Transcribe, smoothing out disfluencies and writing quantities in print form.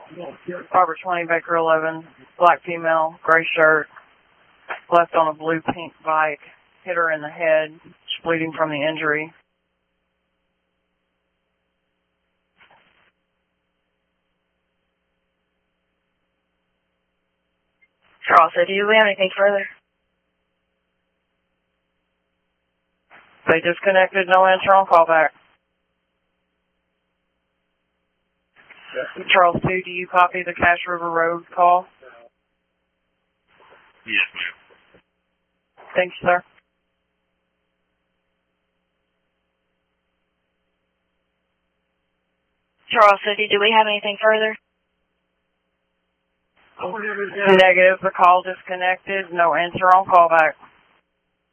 Robert 20, Baker 11, black female, gray shirt, left on a blue pink bike, hit her in the head, she's bleeding from the injury. Charles, do we have anything further? They disconnected, no answer on callback. Charles 2, do you copy the Cache River Road call? Yes, ma'am. Thanks, sir. Charles City, do we have anything further? Negative, the call disconnected, no answer on callback.